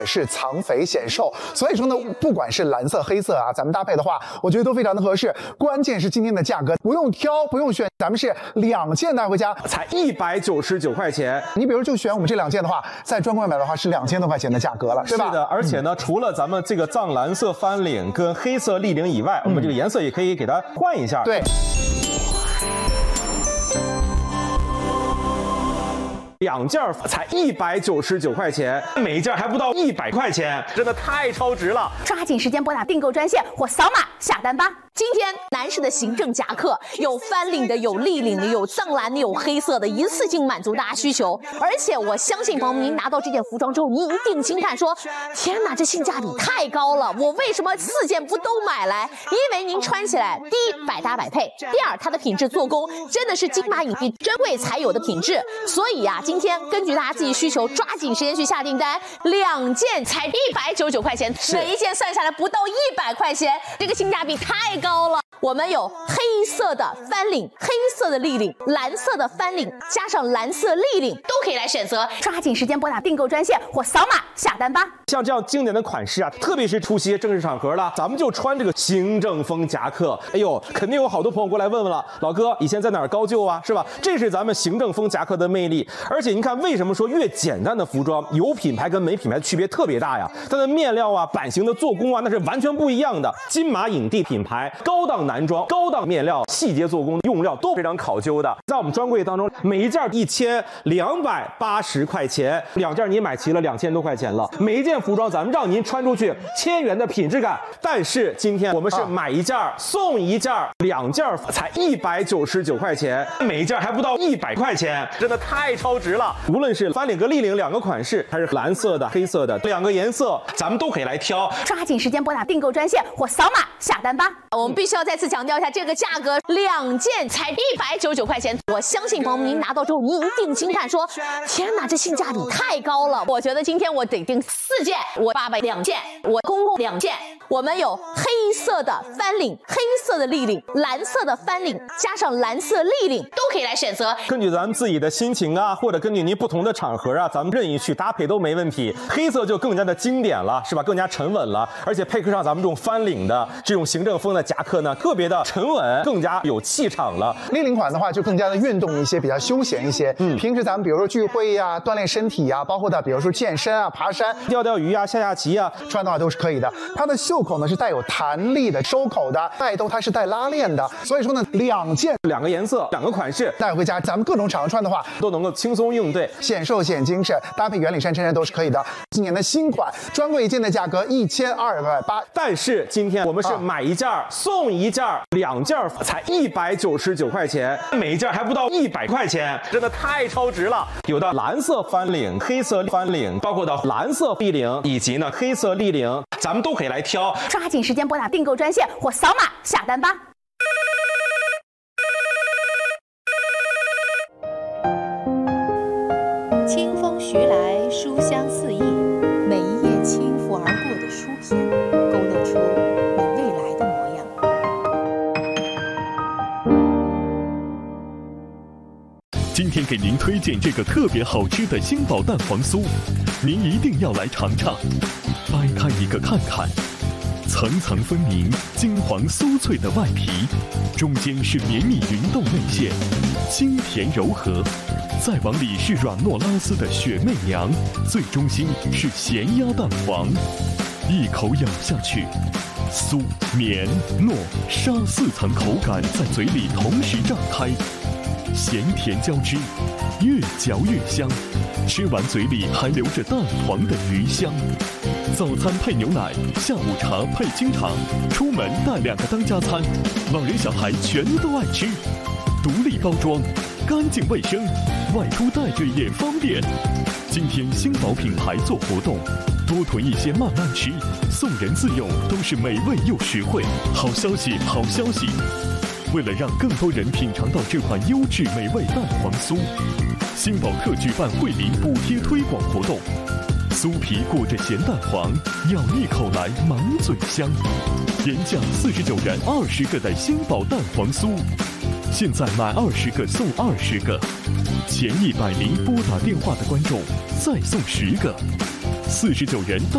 是藏肥显瘦，所以说呢，不管是蓝色、黑色啊，咱们搭配的话，我觉得都非常的合适。关键是今天的价格不用挑，不用选，咱们是2件带回家， 才199块钱。 你比如就选我们这2件的话，在专柜买的话是2000多块钱的价格了，对吧？ 是的，而且呢，除了咱们这个藏蓝色翻领跟黑色立领以外，我们这个颜色也可以给它换一下。 对。 2件才199块钱，每一件还不到100块钱，真的太超值了！ 抓紧时间拨打订购专线或扫码下单吧。今天男士的行政夹克有翻领的，有立领的，有藏蓝的，有黑色的，一次性满足大家需求。而且我相信朋友们，您拿到这件服装之后，您一定惊叹说：天哪，这性价比太高了！我为什么4件不都买来？因为您穿起来，第一百搭百配，第二它的品质做工真的是金马影帝专柜才有的品质。所以啊，今天根据大家自己需求，抓紧时间去下订单，2件才199块钱，每一件算下来不到100块钱，这个性价比太高了。我们有黑色的翻领、黑色的立领、蓝色的翻领，加上蓝色立领都可以来选择。抓紧时间拨打订购专线或扫码下单吧。 像这样经典的款式啊，特别是出席正式场合了，咱们就穿这个行政风夹克。哎呦，肯定有好多朋友过来问问了，老哥以前在哪儿高就啊，是吧？这是咱们行政风夹克的魅力。而且您看，为什么说越简单的服装有品牌跟没品牌的区别特别大呀？它的面料啊、版型的做工啊，那是完全不一样的。金马影帝品牌，高档男装、高档面料、细节做工、用料都非常考究的。在我们专柜当中，每一件1280块钱，2件你买齐了2000多块钱了。每一件服装咱们让您穿出去1000元的品质感。但是今天我们是买一件送一件，2件才199块钱，每一件还不到100块钱，真的太超值了。无论是翻领和立领2个款式，还是蓝色的、黑色的2个颜色，咱们都可以来挑。 抓紧时间拨打订购专线或扫码下单吧。我们必须要再次强调一下，这个价格2件才199块钱。我相信朋友们，您拿到之后，您一定惊叹说：天哪，这性价比太高了！我觉得今天我得订4件，我爸爸2件，我公公2件。我们有黑色的翻领、黑色的立领、蓝色的翻领，加上蓝色立领都可以来选择。 根据咱们自己的心情啊，或者根据您不同的场合啊，咱们任意去搭配都没问题。黑色就更加的经典了，是吧？更加沉稳了，而且配合上咱们这种翻领的这种行政风的夹克呢，特别的沉稳，更加有气场了。 立领款的话就更加的运动一些，比较休闲一些。平时咱们比如说聚会呀、锻炼身体呀，包括的比如说健身啊、爬山、 钓钓鱼啊、下下棋啊， 穿的话都是可以的。它的袖口呢是带有弹力的，收口的，带兜它是带拉链的，所以说呢2件 2个颜色、2个款式带回家，咱们各种场合穿的话都能够轻松应对， 显瘦显精神，搭配圆领衫、衬衫都是可以的。今年的新款专柜一件的价格1280， 但是今天我们是买一件送一件，2件才199块钱，每一件还不到100块钱，真的太超值了。有的蓝色翻领、黑色翻领，包括的蓝色立领以及呢黑色立领，咱们都可以来挑。 抓紧时间拨打订购专线或扫码下单吧。 清风徐来，书香四溢，每一页轻拂而过的书篇，勾勒出你未来的模样。 今天给您推荐这个特别好吃的星宝蛋黄酥，您一定要来尝尝。掰开一个看看，层层分明、金黄酥脆的外皮，中间是绵密匀动内馅，清甜柔和。再往里是软糯拉丝的雪媚娘，最中心是咸鸭蛋黄。一口咬下去，酥、绵、糯、沙4层口感在嘴里同时炸开，咸甜交织，越嚼越香。吃完嘴里还留着蛋黄的余香。早餐配牛奶，下午茶配清茶，出门带2个当家餐，老人小孩全都爱吃。独立包装，干净卫生，外出带着也方便。今天星宝品牌做活动，多囤一些慢慢吃，送人自用都是美味又实惠。好消息，好消息！为了让更多人品尝到这款优质美味蛋黄酥，星宝特举办惠民补贴推广活动。酥皮裹着咸蛋黄，咬一口来满嘴香。原价49元20个的星宝蛋黄酥，现在买20个送20个，前100名拨打电话的观众再送10个，49元到